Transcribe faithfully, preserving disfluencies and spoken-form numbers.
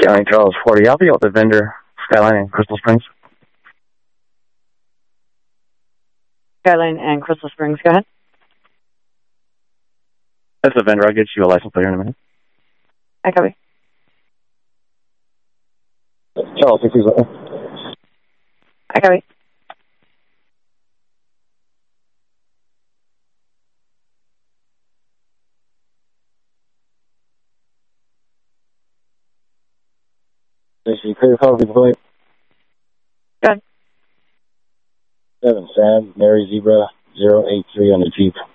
Skyline Charles forty, I'll be out the vendor, Skyline and Crystal Springs. Skyline and Crystal Springs, go ahead. That's the vendor, I'll get you a license plate in a minute. I copy. Charles, six six one. I copy. Station, clear call, people point. Go ahead. Seven, Sam, Mary Zebra, zero eight three on the Jeep.